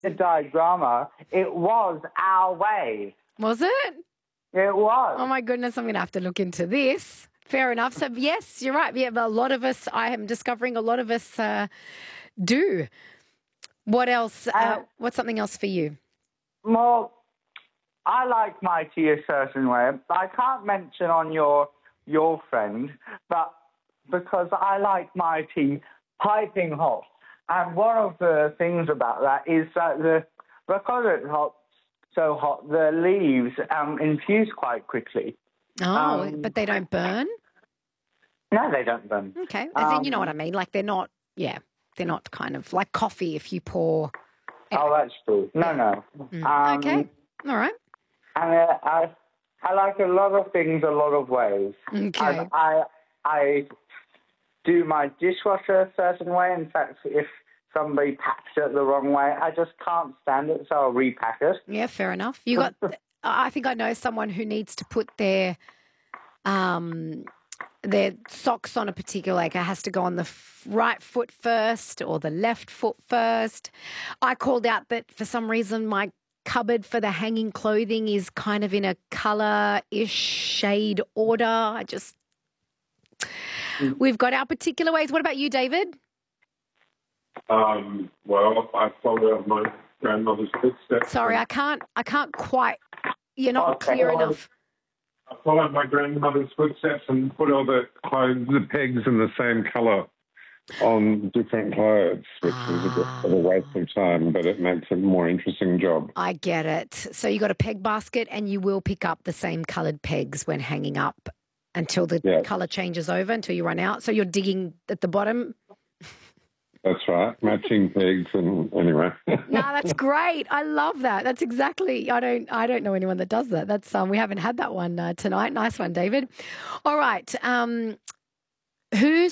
diorama, it was our way. Was it? It was. Oh, my goodness, I'm going to have to look into this. Fair enough. So, yes, you're right. Yeah, but a lot of us, I am discovering a lot of us do. What else? What's something else for you? Well, I like my tea a certain way. I can't mention on your friend, but because I like my tea piping hot. And one of the things about that is that because it's so hot, the leaves infuse quite quickly. Oh, but they don't burn? No, they don't burn. Okay. As in, you know what I mean? Like they're not kind of like coffee if you pour. Anyway. Oh, that's true. No. Okay. All right. And I like a lot of things a lot of ways. Okay. I do my dishwasher a certain way. In fact, if somebody packs it the wrong way, I just can't stand it, so I'll repack it. Yeah, fair enough. I think I know someone who needs to put their socks on a particular, like it has to go on the right foot first or the left foot first. I called out that for some reason my cupboard for the hanging clothing is kind of in a colour-ish shade order. We've got our particular ways. What about you, David? Well, I follow my grandmother's footsteps. Sorry, I can't quite. You're not clear enough. I follow my grandmother's footsteps and put all the pegs in the same colour on different clothes, which is a bit of a waste of time, but it makes a more interesting job. I get it. So you got a peg basket and you will pick up the same coloured pegs when hanging up until the colour changes over, until you run out. So you're digging at the bottom. That's right, matching pegs and anyway. No, that's great. I love that. That's exactly. I don't know anyone that does that. That's we haven't had that one tonight. Nice one, David. All right. Who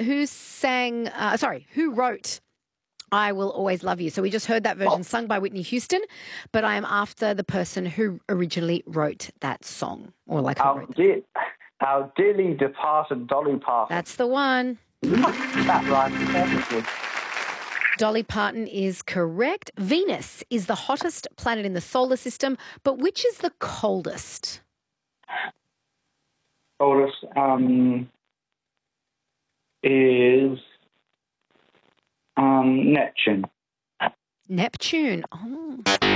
wrote I Will Always Love You? So we just heard that version sung by Whitney Houston, but I am after the person who originally wrote that song, or like our dearly departed Dolly Parton. That's the one. That rhymes perfectly. Dolly Parton is correct. Venus is the hottest planet in the solar system, but which is the coldest? Coldest is Neptune. Neptune. Oh.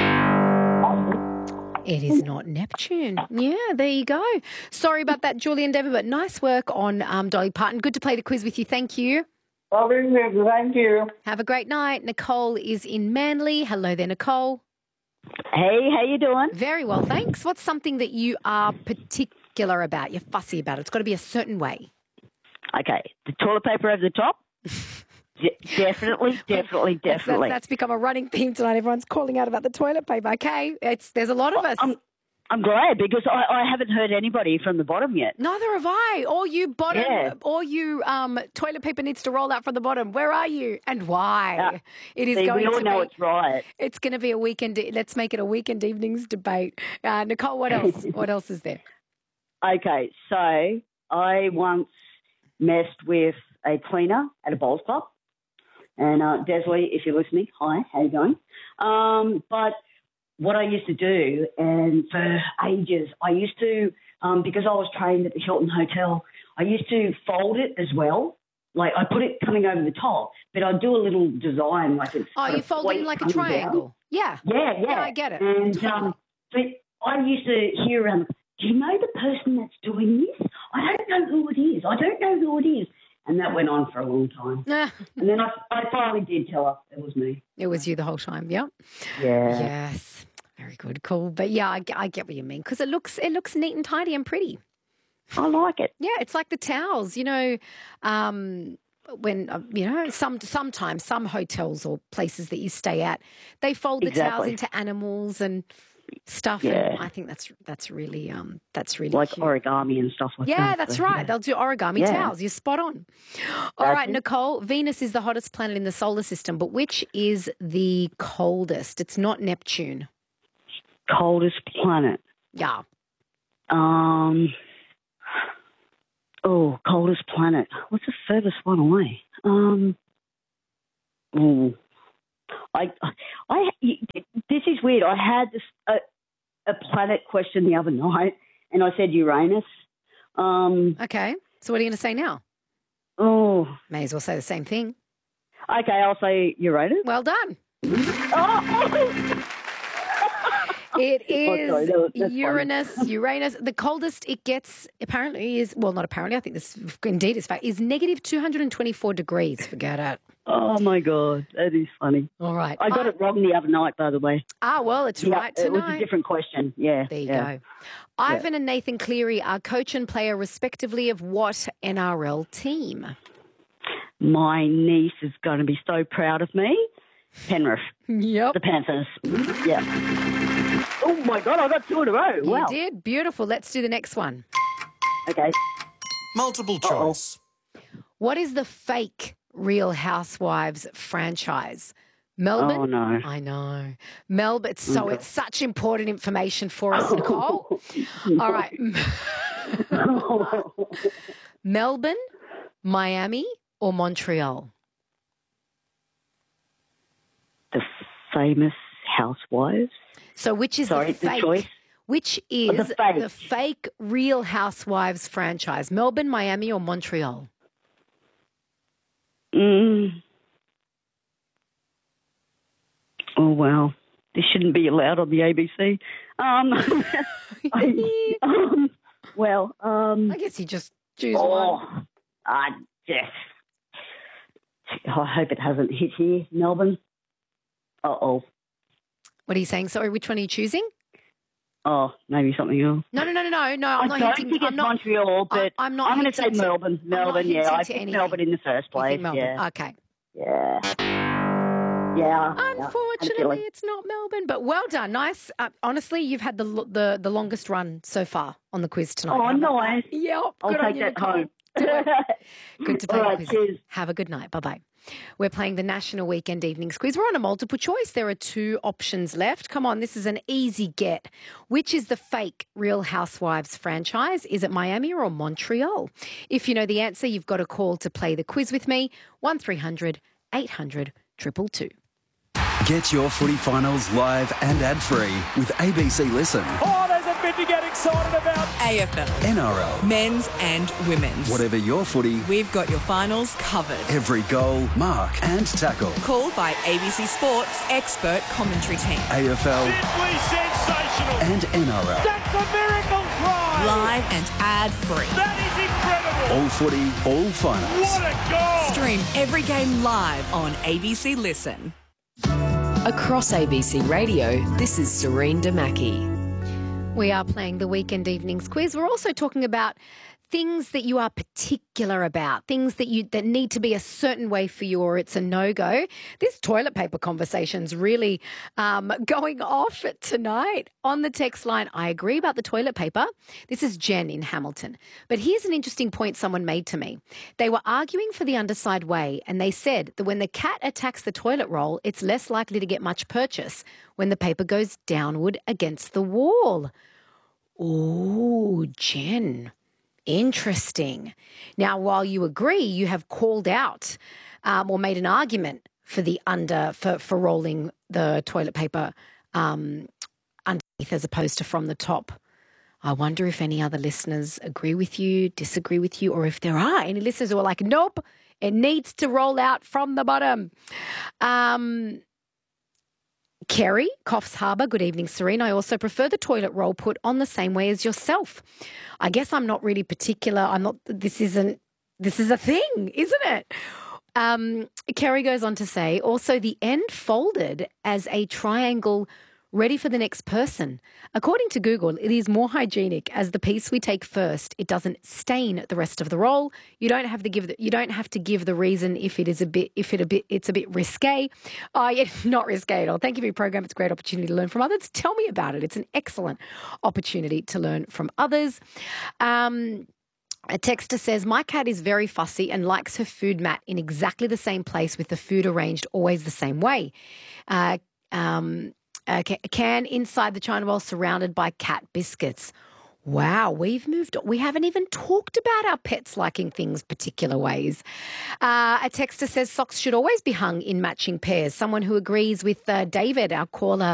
It is not Neptune. Yeah, there you go. Sorry about that, Julie and David, but nice work on Dolly Parton. Good to play the quiz with you. Thank you. Oh, thank you. Have a great night. Nicole is in Manly. Hello there, Nicole. Hey, how you doing? Very well, thanks. What's something that you are particular about? You're fussy about it. It's got to be a certain way. Okay, the toilet paper over the top. Definitely. That's become a running theme tonight. Everyone's calling out about the toilet paper. Okay, there's a lot of us. I'm glad because I haven't heard anybody from the bottom yet. Neither have I. Or you toilet paper needs to roll out from the bottom. Where are you and why? It is going to be. We all know it's right. It's going to be a weekend. Let's make it a weekend evenings debate. Nicole, what else? What else is there? Okay, so I once messed with a cleaner at a bowls club. And Desley, if you're listening, hi, how you going? But what I used to do, and for ages, I used to, because I was trained at the Hilton Hotel, I used to fold it as well. Like I put it coming over the top, but I'd do a little design like it's. Oh, you fold it in like a triangle. Yeah. Yeah, I get it. And but I used to hear around, do you know the person that's doing this? I don't know who it is. And that went on for a long time. And then I finally did tell her it was me. It was you the whole time, yeah? Yeah. Yes. Very good, cool. But yeah, I get what you mean because it looks neat and tidy and pretty. I like it. Yeah, it's like the towels, when sometimes some hotels or places that you stay at, they fold the towels into animals and stuff. Yeah. And I think that's really like cute. origami and stuff like that. Yeah, that's right. Yeah. They'll do origami towels. You're spot on. All right, Nicole, Venus is the hottest planet in the solar system, but which is the coldest? It's not Neptune. Coldest planet. Yeah. Coldest planet. What's the furthest one away? This is weird. I had a planet question the other night, and I said Uranus. Okay. So what are you going to say now? Oh. May as well say the same thing. Okay, I'll say Uranus. Well done. Oh! It is that's Uranus. The coldest it gets apparently is, well, not apparently, I think this indeed is fact, is negative 224 degrees. Forget it. Oh, my God. That is funny. All right. I got it wrong the other night, by the way. Ah, well, it's right tonight. It was a different question. Yeah. There you go. Ivan and Nathan Cleary are coach and player respectively of what NRL team? My niece is going to be so proud of me. Penrith. Yep. The Panthers. Yeah. Oh, my God, I got 2 in a row. Wow. You did. Beautiful. Let's do the next one. Okay. Multiple choice. What is the fake Real Housewives franchise? Melbourne? Oh, no. I know. Melbourne. It's such important information for us, Nicole. All right. Melbourne, Miami, or Montreal? The famous Housewives. So which is the fake? choice? Which is the the fake Real Housewives franchise? Melbourne, Miami, or Montreal? Oh, wow. This shouldn't be allowed on the ABC. I guess you just choose one. I hope it hasn't hit here, Melbourne. Uh-oh. What are you saying? Sorry, which one are you choosing? Oh, maybe something else. No. I'm not I don't hinting. think it's Montreal, but I'm going to say Melbourne. Melbourne, yeah. I picked Melbourne in the first place. Yeah. Okay. Yeah. Yeah. Unfortunately, it's not Melbourne, but well done. Nice. Honestly, you've had the longest run so far on the quiz tonight. Oh, nice. Yep. I'll take that home. Good to play All the right, quiz. cheers. Have a good night. Bye-bye. We're playing the National Weekend Evenings Quiz. We're on a multiple choice. There are 2 options left. Come on, this is an easy get. Which is the fake Real Housewives franchise? Is it Miami or Montreal? If you know the answer, you've got a call to play the quiz with me. 1300 800 222. Get your footy finals live and ad-free with ABC Listen. Oh, there's a bit to get excited about. AFL. NRL. Men's and women's. Whatever your footy, We've got your finals covered. every goal, mark and tackle. Called by ABC Sports expert commentary team. AFL Simply sensational. and NRL. That's a miracle try. Live and ad-free. That is incredible. All footy, all finals. What a goal. Stream every game live on ABC Listen. Across ABC Radio, this is Serene Damaki. We are playing the Weekend Evenings Quiz. We're also talking about things that you are particular about, things that need to be a certain way for you or it's a no-go. This toilet paper conversation's really going off tonight. On the text line, I agree about the toilet paper. This is Jen in Hamilton. But here's an interesting point someone made to me. They were arguing for the underside way, and they said that when the cat attacks the toilet roll, it's less likely to get much purchase when the paper goes downward against the wall. Oh, Jen. Interesting. Now, while you agree, you have called out or made an argument for the for rolling the toilet paper underneath as opposed to from the top. I wonder if any other listeners agree with you, disagree with you, or if there are any listeners who are like, nope, it needs to roll out from the bottom. Kerry, Coffs Harbour, good evening, Serene. I also prefer the toilet roll put on the same way as yourself. I guess I'm not really particular. This is a thing, isn't it? Kerry goes on to say, also the end folded as a triangle ready for the next person. According to Google, it is more hygienic as the piece we take first. It doesn't stain the rest of the roll. You don't have to give the reason if it's a bit risque. Not risque at all. Thank you for your program. It's a great opportunity to learn from others. Tell me about it. It's an excellent opportunity to learn from others. A texter says, my cat is very fussy and likes her food mat in exactly the same place with the food arranged always the same way. A can inside the china bowl surrounded by cat biscuits. Wow, we've moved on. We haven't even talked about our pets liking things particular ways. A texter says socks should always be hung in matching pairs. Someone who agrees with David, our caller